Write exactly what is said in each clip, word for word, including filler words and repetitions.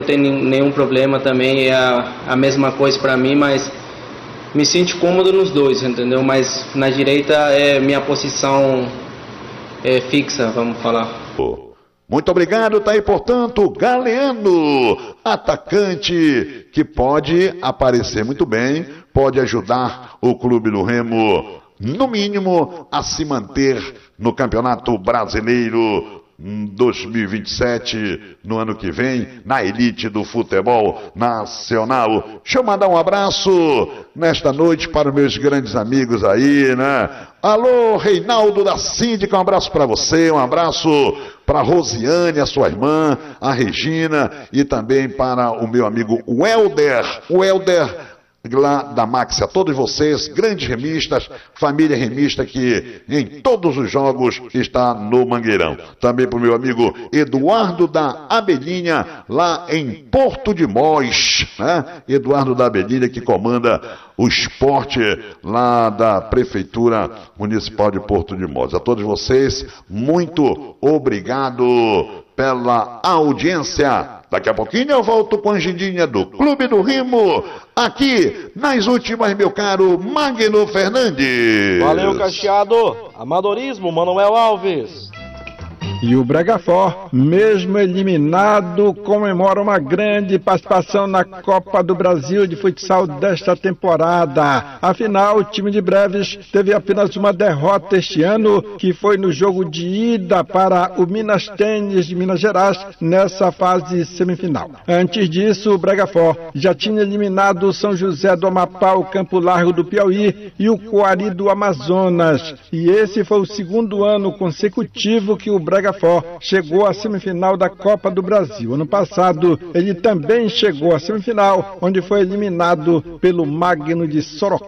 não tem nenhum problema também, é a, a mesma coisa para mim, mas me sinto cômodo nos dois, entendeu? Mas na direita é minha posição é, fixa, vamos falar. Muito obrigado, tá aí, portanto, Galeano, atacante que pode aparecer muito bem, pode ajudar o Clube do Remo, no mínimo, a se manter no Campeonato Brasileiro dois mil e vinte e sete, no ano que vem, na elite do futebol nacional. Deixa eu mandar um abraço nesta noite para os meus grandes amigos aí, né? Alô, Reinaldo da Síndica, um abraço para você, um abraço para a Rosiane, a sua irmã, a Regina, e também para o meu amigo Welder, o Welder lá da Maxia, todos vocês, grandes remistas, família remista que em todos os jogos está no Mangueirão. Também para o meu amigo Eduardo da Abelhinha, lá em Porto de Mós, né? Eduardo da Abelhinha, que comanda o esporte lá da Prefeitura Municipal de Porto de Mós. A todos vocês, muito obrigado pela audiência. Daqui a pouquinho eu volto com a agendinha do Clube do Remo, aqui nas últimas, meu caro Magno Fernandes. Valeu, Cacheado. Amadorismo, Manuel Alves. E o Bragafort, mesmo eliminado, comemora uma grande participação na Copa do Brasil de futsal desta temporada. Afinal, o time de Breves teve apenas uma derrota este ano, que foi no jogo de ida para o Minas Tênis de Minas Gerais, nessa fase semifinal. Antes disso, o Bragafort já tinha eliminado o São José do Amapá, o Campo Largo do Piauí e o Coari do Amazonas. E esse foi o segundo ano consecutivo que o Bragafort chegou à semifinal da Copa do Brasil. Ano passado, ele também chegou à semifinal, onde foi eliminado pelo Magno de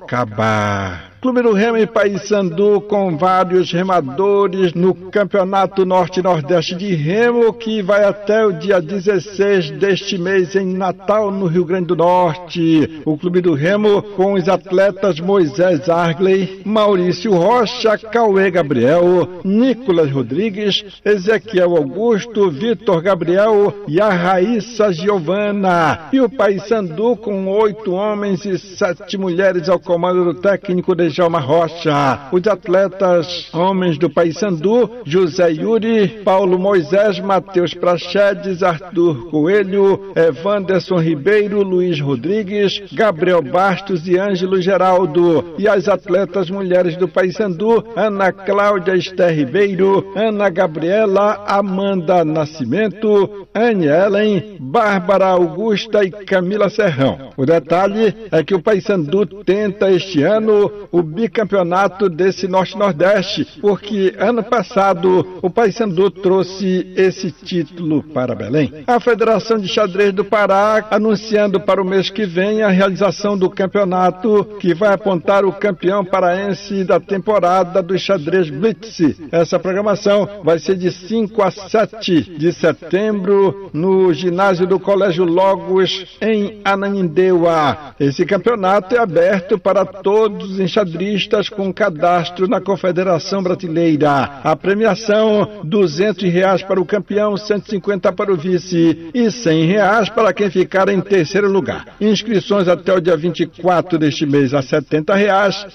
Sorocaba. Clube do Remo e Paysandu com vários remadores no Campeonato Norte e Nordeste de Remo, que vai até o dia dezesseis deste mês em Natal, no Rio Grande do Norte. O Clube do Remo com os atletas Moisés Argley, Maurício Rocha, Cauê Gabriel, Nicolas Rodrigues, Ezequiel Augusto, Vitor Gabriel e a Raíssa Giovana. E o Paysandu com oito homens e sete mulheres ao comando do técnico de Djalma Rocha. Os atletas homens do Paysandu, José Yuri, Paulo Moisés, Matheus Prachedes, Arthur Coelho, Evanderson Ribeiro, Luiz Rodrigues, Gabriel Bastos e Ângelo Geraldo. E as atletas mulheres do Paysandu, Ana Cláudia Esther Ribeiro, Ana Gabriela, Amanda Nascimento, Anne Ellen, Bárbara Augusta e Camila Serrão. O detalhe é que o Paysandu tenta este ano o bicampeonato desse Norte-Nordeste, porque ano passado o Paysandu trouxe esse título para Belém. A Federação de Xadrez do Pará anunciando para o mês que vem a realização do campeonato, que vai apontar o campeão paraense da temporada do xadrez Blitz. Essa programação vai ser de cinco a sete de setembro no ginásio do Colégio Logos, em Ananindeua. Esse campeonato é aberto para todos os enxadristas com cadastro na Confederação Brasileira. A premiação, duzentos reais para o campeão, cento e cinquenta para o vice e cem reais para quem ficar em terceiro lugar. Inscrições até o dia vinte e quatro deste mês a setenta reais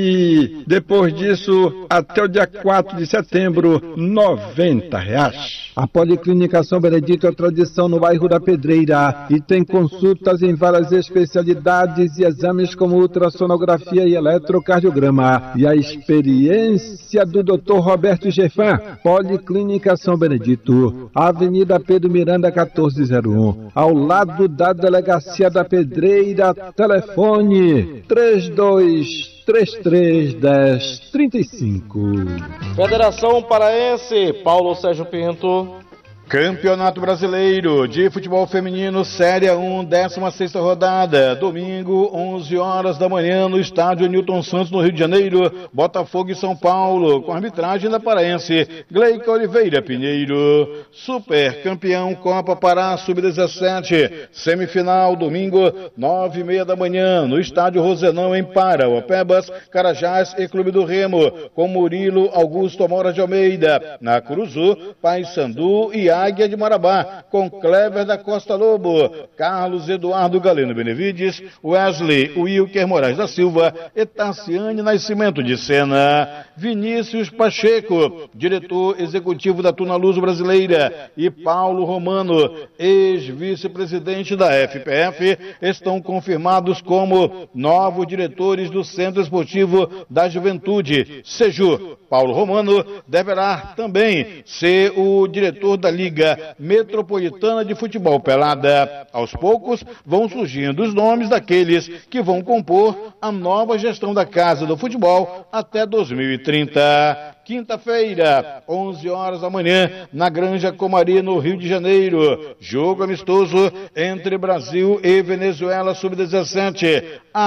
e depois disso até o dia quatro de setembro, noventa reais. A Policlínica São Benedito é tradição no bairro da Pedreira e tem consultas em várias especialidades e exames como ultrassonografia e eletrocardiograma. E a experiência do doutor Roberto Gefan. Policlínica São Benedito, Avenida Pedro Miranda quatorze zero um, ao lado da Delegacia da Pedreira. Telefone três dois três três, dez, trinta e cinco. Federação Paraense, Paulo Sérgio Pinto. Campeonato Brasileiro de Futebol Feminino, Série um, décima sexta rodada, domingo, onze horas da manhã, no estádio Newton Santos, no Rio de Janeiro, Botafogo e São Paulo, com arbitragem da paraense, Gleica Oliveira Pinheiro. Super campeão Copa Pará sub dezessete, semifinal, domingo, nove e meia da manhã, no estádio Rosenão, em Parauapebas, Carajás e Clube do Remo, com Murilo Augusto Amora de Almeida. Na Curuzu, Paysandu e Águia de Marabá, com Clever da Costa Lobo, Carlos Eduardo Galeno Benevides, Wesley Wilker Moraes da Silva, Etaciane Nascimento de Sena, Vinícius Pacheco, diretor executivo da Tuna Luso Brasileira, e Paulo Romano, ex-vice-presidente da F P F, estão confirmados como novos diretores do Centro Esportivo da Juventude, Seju. Paulo Romano deverá também ser o diretor da Liga Metropolitana de Futebol Pelada. Aos poucos vão surgindo os nomes daqueles que vão compor a nova gestão da Casa do Futebol até dois mil e trinta. Quinta-feira, onze horas da manhã, na Granja Comari, no Rio de Janeiro. Jogo amistoso entre Brasil e Venezuela sub dezessete.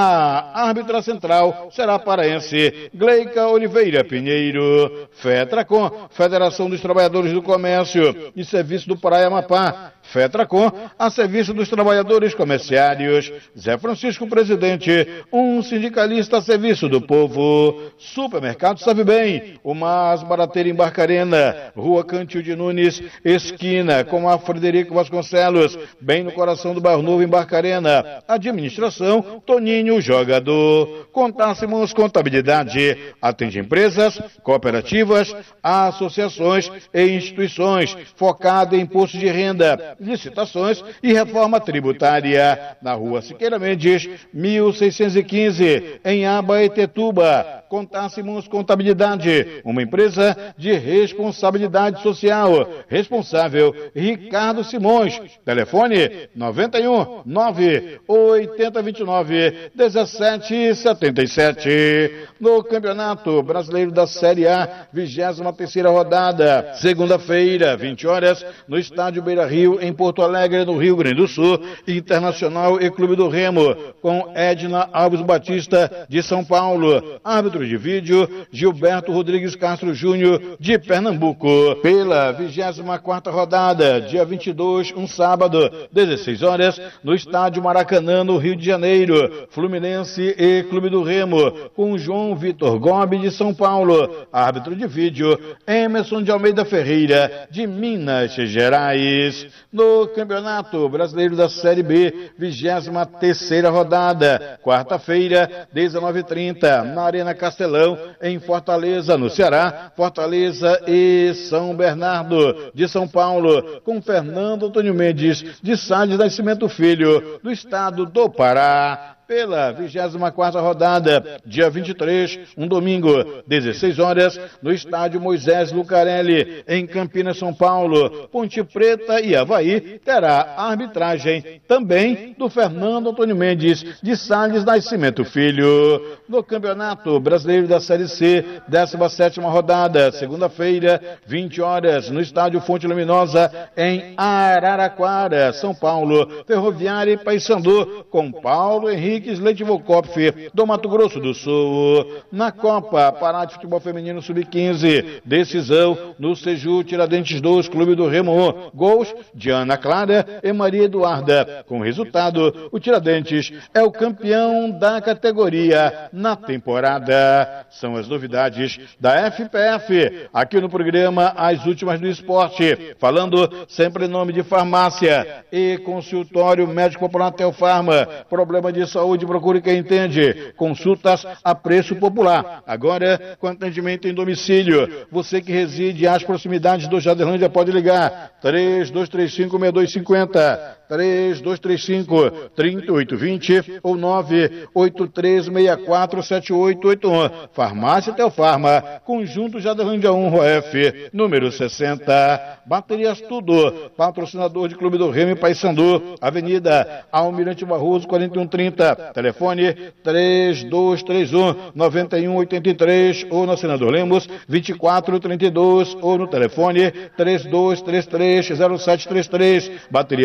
A árbitra central será paraense Gleica Oliveira Pinheiro. FETRACOM, Federação dos Trabalhadores do Comércio e Serviço do Pará e Amapá. FETRACOM, a serviço dos trabalhadores comerciários. Zé Francisco, presidente, um sindicalista a serviço do povo. Supermercado Sabe Bem, o mais barateiro em Barcarena, Rua Cantil de Nunes, esquina com a Frederico Vasconcelos, bem no coração do Bairro Novo em Barcarena. Administração, Toninho Jogador. Contássemos Contabilidade, atende empresas, cooperativas, associações e instituições, focada em imposto de renda, licitações e reforma tributária, na Rua Siqueira Mendes, mil seiscentos e quinze, em Abaetetuba. Contássemos Contabilidade, uma empresa de responsabilidade social. Responsável, Ricardo Simões. Telefone, noventa e um, nove oitenta vinte e nove, dezessete setenta e sete. No Campeonato Brasileiro da Série A, vigésima terceira rodada, segunda-feira, vinte horas, no Estádio Beira Rio, em Porto Alegre, no Rio Grande do Sul, Internacional e Clube do Remo, com Edna Alves Batista, de São Paulo. Árbitro de vídeo, Gilberto Rodrigues Castro Júnior, de Pernambuco. Pela vigésima quarta rodada, dia vinte e dois, um sábado, dezesseis horas, no Estádio Maracanã, no Rio de Janeiro, Fluminense e Clube do Remo, com João Vitor Gomes, de São Paulo. Árbitro de vídeo, Emerson de Almeida Ferreira, de Minas Gerais. No Campeonato Brasileiro da Série B, vigésima terceira rodada, quarta-feira, dezenove e trinta, na Arena Castelão, em Fortaleza, no Ceará, Fortaleza e São Bernardo, de São Paulo, com Fernando Antônio Mendes, de Salles Nascimento Filho, do estado do Pará. Pela vigésima quarta rodada, dia vinte e três, um domingo, dezesseis horas, no Estádio Moisés Lucarelli, em Campinas, São Paulo, Ponte Preta e Avaí, terá a arbitragem também do Fernando Antônio Mendes, de Salles Nascimento Filho. No Campeonato Brasileiro da Série C, décima sétima rodada, segunda-feira, vinte horas, no Estádio Fonte Luminosa, em Araraquara, São Paulo, Ferroviária e Paysandu, com Paulo Henrique Leite Volkopf, do Mato Grosso do Sul. Na Copa Pará de Futebol Feminino sub quinze, decisão no Seju Tiradentes dois, Clube do Remo um. Gols de Ana Clara e Maria Eduarda. Com resultado, o Tiradentes é o campeão da categoria na temporada. São as novidades da F P F, aqui no programa As Últimas do Esporte, falando sempre em nome de farmácia e consultório médico popular Telfarma. Problema de saúde, procure quem entende. Consultas a preço popular. Agora, com atendimento em domicílio. Você que reside às proximidades do Jaderlândia pode ligar. três dois três cinco, seis dois cinco zero. três dois três cinco, três oito dois zero ou nove oito três seis quatro sete oito oito um. Farmácia Telfarma, Conjunto Jaderlândia um, R O F, número sessenta. Baterias Tudo, patrocinador de Clube do Remo e Paysandu, Avenida Almirante Barroso, quarenta e um trinta. Telefone três dois três um, nove um oito três ou na Senador Lemos, vinte e quatro trinta e dois ou no telefone três dois três três, zero sete três três. Baterias Tudo,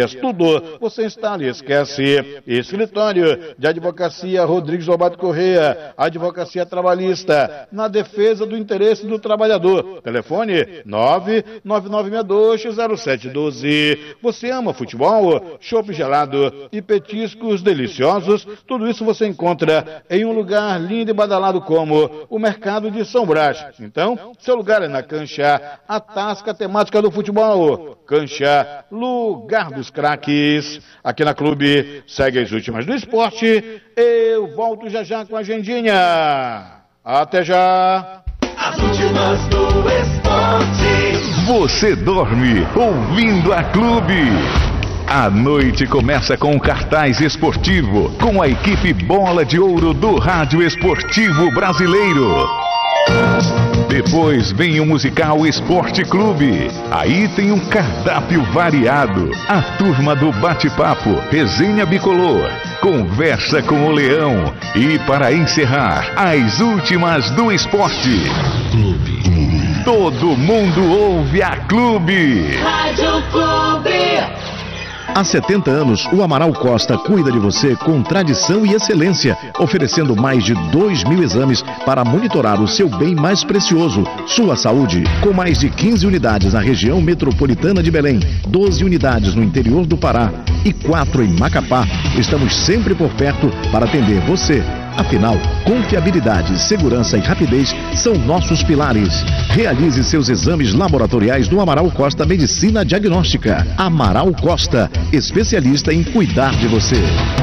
como você instala e esquece. Escritório de Advocacia Rodrigues Lobato Correia, Advocacia Trabalhista, na defesa do interesse do trabalhador. Telefone nove nove nove seis dois zero sete um dois. Você ama futebol? Chopp gelado e petiscos deliciosos, tudo isso você encontra em um lugar lindo e badalado como o Mercado de São Brás. Então, seu lugar é na Cancha, a tasca temática do futebol. Cancha, lugar dos craques. Aqui na Clube, segue as últimas do esporte. Eu volto já já com a agendinha. Até já. As últimas do esporte. Você dorme ouvindo a Clube. A noite começa com um cartaz esportivo, com a equipe Bola de Ouro do Rádio Esportivo Brasileiro. Depois vem o musical Esporte Clube. Aí tem um cardápio variado. A turma do bate-papo, resenha bicolor, conversa com o Leão. E para encerrar, as últimas do esporte. Clube. Todo mundo ouve a Clube. Rádio Clube. Há setenta anos, o Amaral Costa cuida de você com tradição e excelência, oferecendo mais de dois mil exames para monitorar o seu bem mais precioso, sua saúde. Com mais de quinze unidades na região metropolitana de Belém, doze unidades no interior do Pará e quatro em Macapá, estamos sempre por perto para atender você. Afinal, confiabilidade, segurança e rapidez são nossos pilares. Realize seus exames laboratoriais no Amaral Costa Medicina Diagnóstica. Amaral Costa, especialista em cuidar de você.